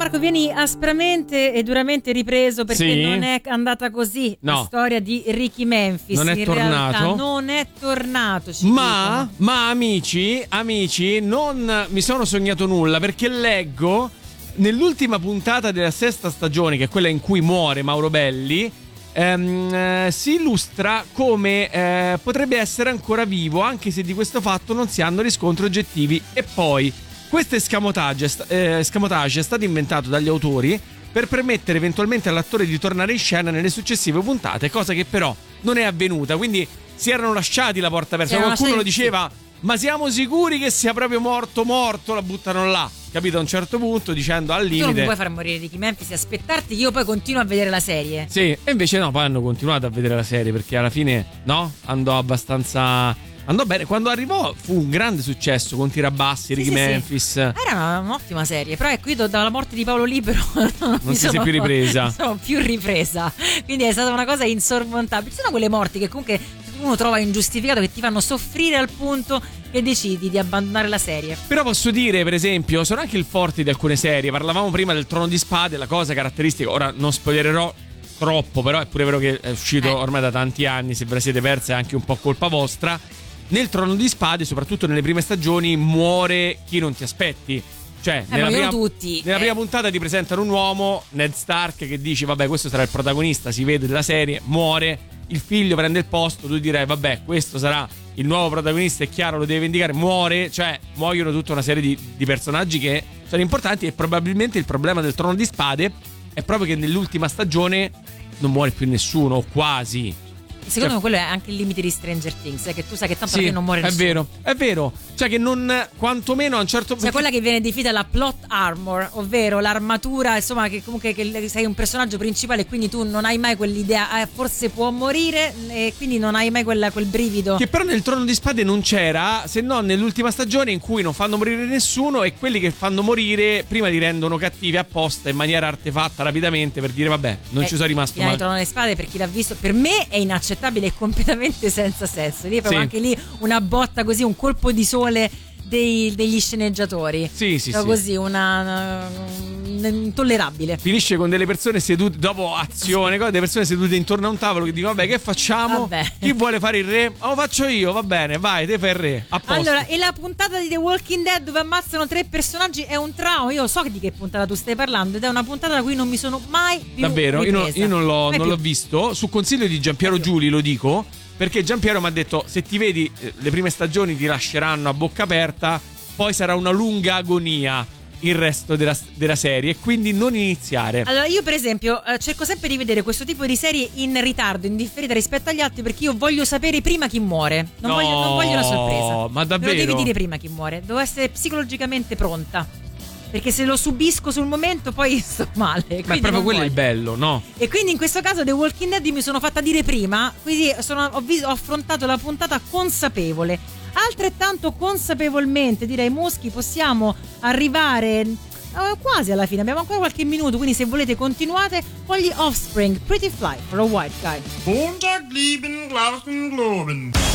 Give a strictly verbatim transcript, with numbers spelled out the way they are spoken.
Marco, vieni aspramente e duramente ripreso perché sì? non è andata così no. la storia di Ricky Memphis. Non è in tornato. realtà non è tornato. Ma, dicono. ma amici, amici, non mi sono sognato nulla perché leggo nell'ultima puntata della sesta stagione, che è quella in cui muore Mauro Belli, ehm, eh, si illustra come eh, potrebbe essere ancora vivo, anche se di questo fatto non si hanno riscontri oggettivi. E poi questo escamotage, eh, escamotage è stato inventato dagli autori per permettere eventualmente all'attore di tornare in scena nelle successive puntate, cosa che però non è avvenuta, quindi si erano lasciati la porta aperta. Qualcuno lo diceva: ma siamo sicuri che sia proprio morto morto? La buttano là, capito, a un certo punto, dicendo al limite. Tu non mi puoi far morire Ricky Memphis e aspettarti che io poi continuo a vedere la serie. Sì, e invece no, poi hanno continuato a vedere la serie perché alla fine, no, andò abbastanza... andò bene. Quando arrivò fu un grande successo con Tirabassi, Ricky sì, sì, Memphis. Sì. Era un'ottima serie. Però ecco, io dalla morte di Paolo Libero non, non ti sei più ripresa. Non sono più ripresa. Quindi è stata una cosa insormontabile. Ci sono quelle morti che comunque uno trova ingiustificato, che ti fanno soffrire al punto che decidi di abbandonare la serie. Però posso dire, per esempio, sono anche il forte di alcune serie. Parlavamo prima del Trono di Spade, la cosa caratteristica, ora non spoilererò troppo, però è pure vero che è uscito eh. ormai da tanti anni. Se ve la siete persa è anche un po' colpa vostra. Nel Trono di Spade, soprattutto nelle prime stagioni, muore chi non ti aspetti. Cioè, eh, nella, prima, tutti, nella eh. prima puntata ti presentano un uomo, Ned Stark, che dici vabbè, questo sarà il protagonista, si vede della serie, muore, il figlio prende il posto, tu direi vabbè, questo sarà il nuovo protagonista, è chiaro, lo deve vendicare, muore, cioè muoiono tutta una serie di, di personaggi che sono importanti. E probabilmente il problema del Trono di Spade è proprio che nell'ultima stagione non muore più nessuno, o quasi. Secondo cioè, me quello è anche il limite di Stranger Things, è che tu sai che tanto sì, alla fine non muore nessuno. È vero, è vero. Cioè che non, quantomeno a un certo punto, cioè quella che viene definita la plot armor, ovvero l'armatura, insomma, che comunque che sei un personaggio principale e quindi tu non hai mai quell'idea, eh, forse può morire, e quindi non hai mai quella, quel brivido. Che però nel Trono di Spade non c'era, se no nell'ultima stagione, in cui non fanno morire nessuno, e quelli che fanno morire prima li rendono cattivi apposta in maniera artefatta rapidamente, per dire vabbè, non eh, ci sono rimasto male. Il Trono delle Spade, per chi l'ha visto, per me è inaccettabile e completamente senza senso. Lì è proprio sì. Anche lì una botta così, un colpo di sole dei, degli sceneggiatori. Sì, sì, cioè, sì. Così, una, una intollerabile. Finisce con delle persone sedute, dopo azione, delle persone sedute intorno a un tavolo che dicono vabbè, che facciamo? Vabbè. Chi vuole fare il re? Oh, faccio io, va bene, vai, te fai il re. A posto. Allora, e la puntata di The Walking Dead dove ammazzano tre personaggi è un trauma. Io so di che puntata tu stai parlando ed è una puntata da cui non mi sono mai più davvero, io, non, io non, l'ho, non l'ho visto. Su consiglio di Giampiero Giuli lo dico, perché Giampiero mi ha detto: se ti vedi le prime stagioni ti lasceranno a bocca aperta, poi sarà una lunga agonia il resto della, della serie, e quindi non iniziare. Allora io per esempio eh, cerco sempre di vedere questo tipo di serie in ritardo, in differita rispetto agli altri, perché io voglio sapere prima chi muore. Non, no, voglio, non voglio una sorpresa. Ma davvero? Me lo devi dire prima chi muore. Devo essere psicologicamente pronta, perché se lo subisco sul momento poi sto male. Ma è proprio quello il bello, no? E quindi in questo caso The Walking Dead mi sono fatta dire prima, quindi sono, ho, vis- ho affrontato la puntata consapevole. Altrettanto consapevolmente, direi, Muschi, possiamo arrivare eh, quasi alla fine. Abbiamo ancora qualche minuto, quindi se volete continuate con gli Offspring, Pretty Fly for a White Guy. Montag lieben, Glauben, Globen.